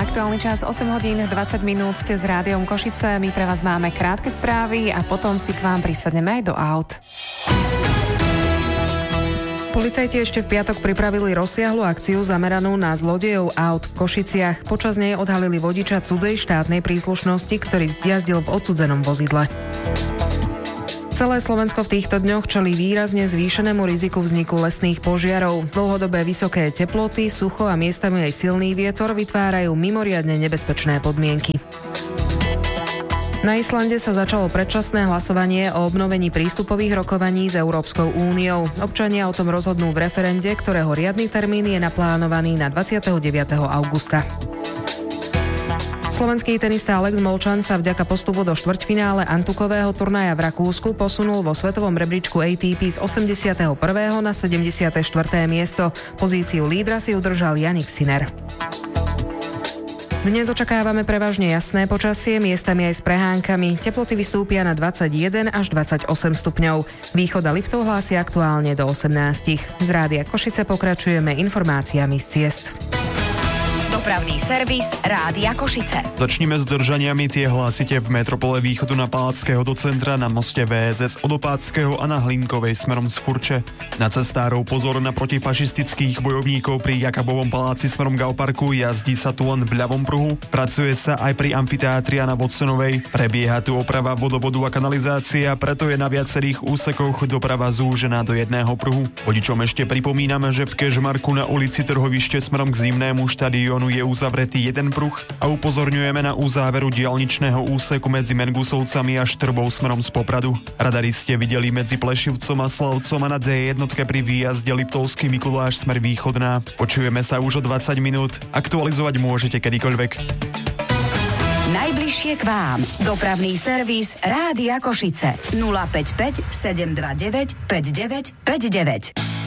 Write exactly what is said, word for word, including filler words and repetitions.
Aktuálny čas osem hodín dvadsať minút, ste s Rádiom Košice. My pre vás máme krátke správy a potom si k vám prisadneme aj do aut. Policajti ešte v piatok pripravili rozsiahlu akciu zameranú na zlodejov aut v Košiciach. Počas nej odhalili vodiča cudzej štátnej príslušnosti, ktorý jazdil v odsudzenom vozidle. Celé Slovensko v týchto dňoch čelí výrazne zvýšenému riziku vzniku lesných požiarov. Dlhodobé vysoké teploty, sucho a miestami aj silný vietor vytvárajú mimoriadne nebezpečné podmienky. Na Islande sa začalo predčasné hlasovanie o obnovení prístupových rokovaní s Európskou úniou. Občania o tom rozhodnú v referende, ktorého riadny termín je naplánovaný na dvadsiateho deviateho augusta. Slovenský tenista Alex Molčan sa vďaka postupu do štvrťfinále antukového turnaja v Rakúsku posunul vo svetovom rebríčku á té pé z osemdesiateho prvého na sedemdesiate štvrté miesto. Pozíciu lídra si udržal Jannik Sinner. Dnes očakávame prevažne jasné počasie, miestami aj s prehánkami. Teploty vystúpia na dvadsaťjeden až dvadsaťosem stupňov. Východ a Liptov hlási aktuálne do osemnásť. Z Rádia Košice pokračujeme informáciami z ciest. Dopravný servis Rádia Košice. Začnime s držaniami, tie hlásite v metropole východu na Palackého do centra, na moste vé es es od Opáckého a na Hlinkovej smerom z Furče. Na cestárov pozor na protifašistických bojovníkov pri Jakabovom paláci smerom Gauparku, jazdí sa tu len v ľavom pruhu. Pracuje sa aj pri amfiteátri a na Vodsonovej. Prebieha tu oprava vodovodu a kanalizácia, preto je na viacerých úsekoch doprava zúžená do jedného pruhu. Vodičom ešte pripomíname, že v Kežmarku na ulici Trhovište smerom k zimnému štadiónu je uzavretý jeden pruh a upozorňujeme na uzáveru diaľničného úseku medzi Mengusovcami a Štrbou smerom z Popradu. Radari ste videli medzi Plešivcom a Slavcom a na dé jednotke pri výjazde Liptovský Mikuláš smer východná. Počujeme sa už o deväť minút. Aktualizovať môžete kedykoľvek. Najbližšie k vám. Dopravný servis Rádia Košice. nula päť päť sedem dva deväť päť deväť päť deväť.